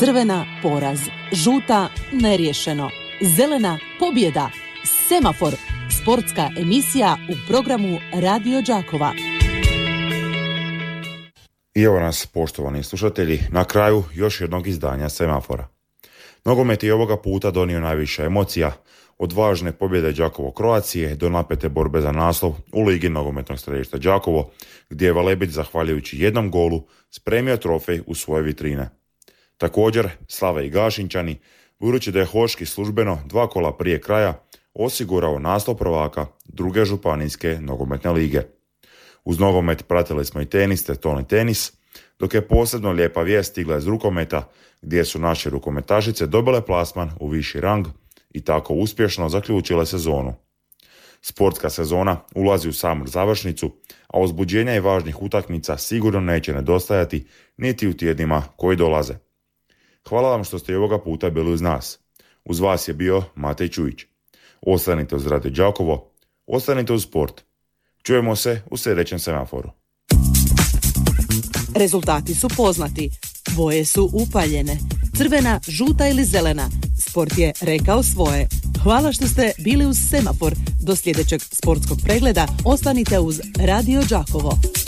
Crvena poraz, žuta neriješeno, zelena pobjeda. Semafor, sportska emisija u programu Radio Đakova. I evo nas, poštovani slušatelji, na kraju još jednog izdanja Semafora. Nogomet je ovoga puta donio najviše emocija, od važne pobjede Đakovo Croacije do napete borbe za naslov u Ligi nogometnog središta Đakovo, gdje je Velebit, zahvaljujući jednom golu, spremio trofej u svoje vitrine. Također, slave i Gašinčani, budući da je Hoški službeno 2 kola prije kraja osigurao naslov prvaka druge županijske nogometne lige. Uz nogomet pratili smo i tenis te stolni tenis, dok je posebno lijepa vijest stigla iz rukometa, gdje su naše rukometašice dobile plasman u viši rang i tako uspješno zaključile sezonu. Sportska sezona ulazi u samu završnicu, a uzbuđenja i važnih utakmica sigurno neće nedostajati niti u tjednima koji dolaze. Hvala vam što ste i ovoga puta bili uz nas. Uz vas je bio Matej Čujić. Ostanite uz Radio Đakovo, ostanite uz sport. Čujemo se u sljedećem Semaforu. Rezultati su poznati, boje su upaljene, crvena, žuta ili zelena. Sport je rekao svoje. Hvala što ste bili uz Semafor. Do sljedećeg sportskog pregleda ostanite uz Radio Đakovo.